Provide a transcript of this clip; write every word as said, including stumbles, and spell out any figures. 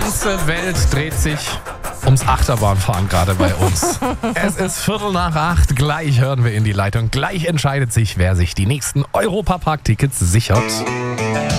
ganze Welt dreht sich ums Achterbahnfahren gerade bei uns. Es ist Viertel nach acht, gleich hören wir in die Leitung. Gleich entscheidet sich, wer sich die nächsten Europapark-Tickets sichert.